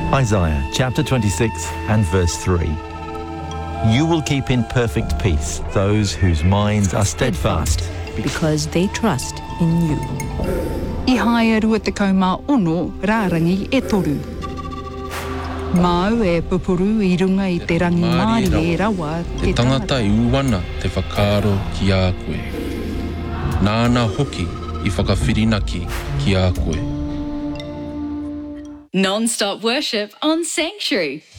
Isaiah chapter 26 and verse 3. You will keep in perfect peace those whose minds are steadfast, because they trust in you. I hae rua te kaumā ono rārangi e toru. Māu e pupuru I runga I te rangi Māori e rawa te tangata I uwana te whakaaro ki a koe. Nāna hoki I whakawhirinaki ki a koe. Non-stop worship on Sanctuary.